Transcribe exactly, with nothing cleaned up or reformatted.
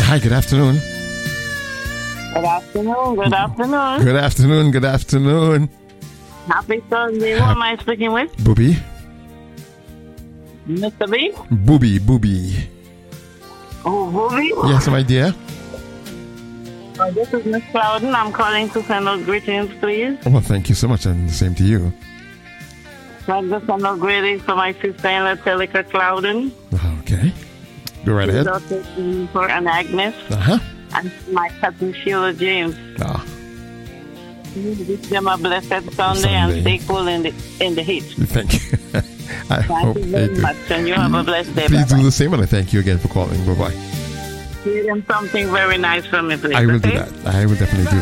Hi, good afternoon. Good afternoon, good afternoon. Good afternoon, good afternoon. Happy Sunday. Who am I speaking with? Booby. Mister B? Booby, Booby. Oh, Booby? Yes, my dear. Uh, this is Miss Clouden. I'm calling to send out greetings, please. Well, thank you so much, and the same to you. I'd like to send out greetings for my sister-in-law, Telika Clouden. Okay. Go right ahead. For an Agnes. Uh-huh. And my cousin Sheila James. Ah. Wish them a blessed Sunday, Sunday. and stay cool in the in the heat. Thank you. I Thank hope you very they much, and you have a blessed day. Please Bye-bye. do the same, and I thank you again for calling. Bye-bye. Give them something very nice from me, please. I will okay? do that. I will definitely do